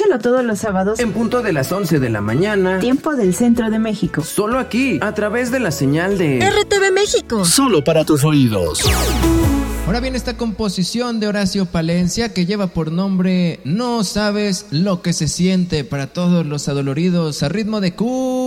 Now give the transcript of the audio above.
Escúchalo todos los sábados en punto de las 11 de la mañana, tiempo del Centro de México. Solo aquí, a través de la señal de RTV México. Solo para tus oídos. Ahora viene esta composición de Horacio Palencia que lleva por nombre No sabes lo que se siente, para todos los adoloridos a ritmo de